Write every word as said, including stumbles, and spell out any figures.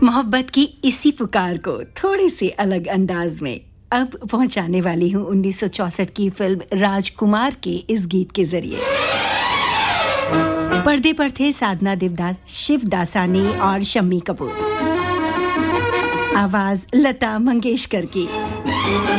मोहब्बत की इसी पुकार को थोड़े से अलग अंदाज में अब पहुंचाने वाली हूं उन्नीस सौ चौसठ की फिल्म राजकुमार के इस गीत के जरिए। पर्दे पर थे साधना देवदास, शिव दासानी और शम्मी कपूर। आवाज लता मंगेशकर की।